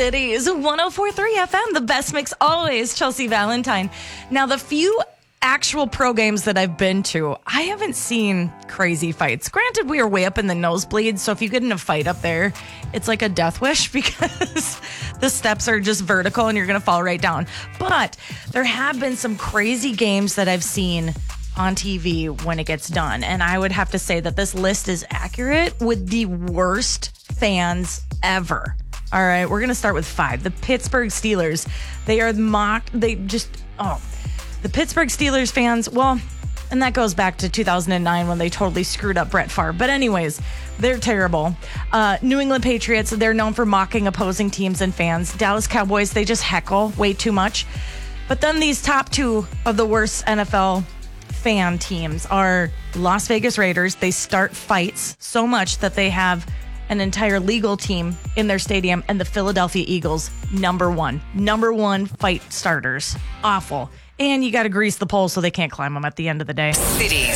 Cities, 104.3 FM, the best mix always, Chelsea Valentine. Now, the few actual pro games that I've been to, I haven't seen crazy fights. Granted, we are way up in the nosebleeds, so if you get in a fight up there, it's like a death wish because the steps are just vertical and you're going to fall right down. But there have been some crazy games that I've seen on TV when it gets done, and I would have to say that this list is accurate with the worst fans ever. All right, we're going to start with 5. The Pittsburgh Steelers. They are mocked. The Pittsburgh Steelers fans, well, and that goes back to 2009 when they totally screwed up Brett Favre. But anyways, they're terrible. New England Patriots, they're known for mocking opposing teams and fans. Dallas Cowboys, they just heckle way too much. But then these top 2 of the worst NFL fan teams are Las Vegas Raiders. They start fights so much that they have an entire legal team in their stadium, and the Philadelphia Eagles, number one fight starters. Awful. And you got to grease the pole so they can't climb them at the end of the day. Cities.